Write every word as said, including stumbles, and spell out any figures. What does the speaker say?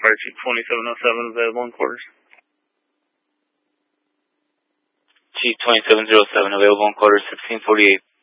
Fire Chief twenty-seven oh seven available in quarters. Chief twenty-seven oh seven available in quarters, sixteen forty-eight.